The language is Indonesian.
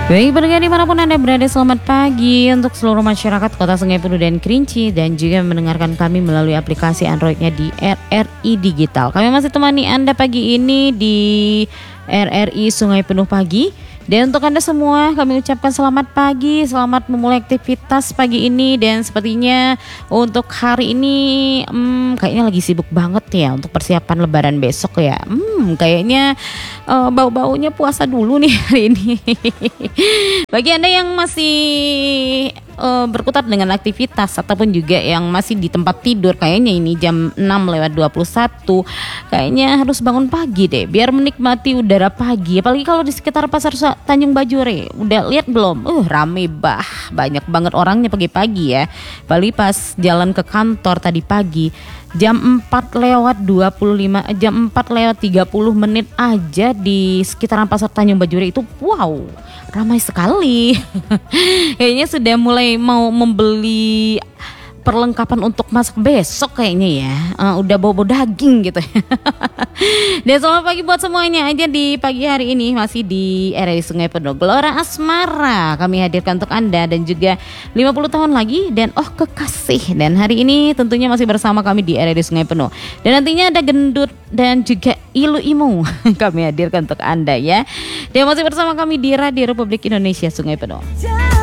Baik pendengar dimanapun Anda berada, selamat pagi untuk seluruh masyarakat Kota Sungai Penuh dan Kerinci, dan juga mendengarkan kami melalui aplikasi Androidnya di RRI Digital. Kami masih temani Anda pagi ini di RRI Sungai Penuh Pagi. Dan untuk Anda semua kami ucapkan selamat pagi, selamat memulai aktivitas pagi ini. Dan sepertinya untuk hari ini kayaknya lagi sibuk banget ya untuk persiapan lebaran besok ya. Kayaknya bau-baunya puasa dulu nih hari ini. Bagi Anda yang masih berkutat dengan aktivitas ataupun juga yang masih di tempat tidur, kayaknya ini jam 6:21 kayaknya harus bangun pagi deh biar menikmati udara pagi, apalagi kalau di sekitar Pasar Tanjung Bajure. Udah lihat belum? Rame banyak banget orangnya pagi-pagi ya. Apalagi pas jalan ke kantor tadi pagi jam 4:25, jam 4:30 aja di sekitaran Pasar Tanjung Bajure itu, wow, ramai sekali. Kayaknya sudah mulai mau membeli perlengkapan untuk masak besok kayaknya ya. Udah bobo daging gitu. Dan selamat pagi buat semuanya aja di pagi hari ini masih di RRI Sungai Penuh. Gelora Asmara kami hadirkan untuk Anda, dan juga 50 tahun lagi dan kekasih. Dan hari ini tentunya masih bersama kami di RRI Sungai Penuh. Dan nantinya ada gendut dan juga ilu imu kami hadirkan untuk Anda ya. Dan masih bersama kami di Radio Republik Indonesia Sungai Penuh.